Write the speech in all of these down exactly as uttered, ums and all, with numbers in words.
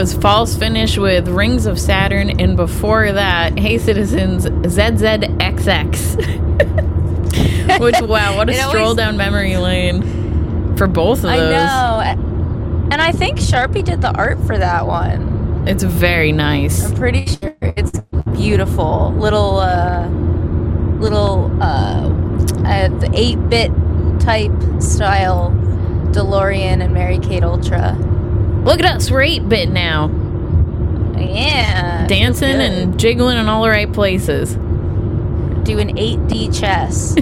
was False Finish with Rings of Saturn, and before that, Hey Citizens, Z Z X X. Which, wow, what a stroll always, down memory lane for both of those. I know. And I think Sharpie did the art for that one. It's very nice. I'm pretty sure it's beautiful. Little, uh, little, uh, uh the eight-bit type style DeLorean and Mary-Kate Ultra. Look at us, we're eight-bit now. Yeah. Dancing and jiggling in all the right places. Doing eight D chess.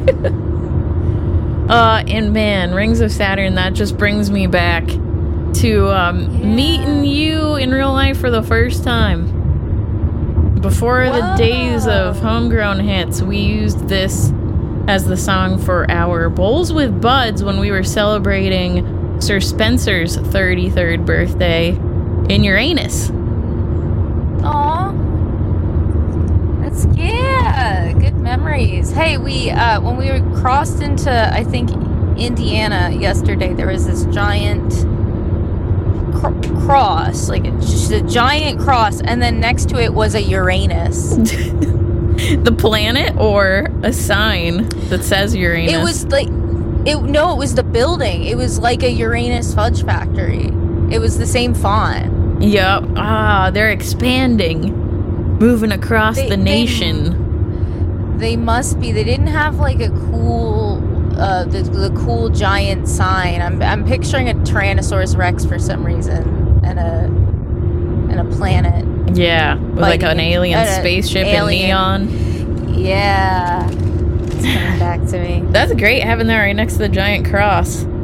uh, and man, Rings of Saturn, that just brings me back to um, yeah. meeting you in real life for the first time. Before Whoa. the days of homegrown hits, we used this as the song for our Bowls with Buds when we were celebrating Sir Spencer's thirty-third birthday in Uranus. Aw. That's, yeah, good memories. Hey, we, uh, when we were crossed into, I think, Indiana yesterday, there was this giant cr- cross, like a, just a giant cross, and then next to it was a Uranus. The planet or a sign that says Uranus? It was like, it no, it was the building. It was like a Uranus fudge factory. It was the same font. Yep. Ah, they're expanding. Moving across they, the nation. They, they must be. They didn't have like a cool, uh, the, the cool giant sign. I'm I'm picturing a Tyrannosaurus Rex for some reason, and a and a planet. Yeah, with like, like an alien uh, spaceship alien. in neon. Yeah, it's coming back to me. That's great having that right next to the giant cross.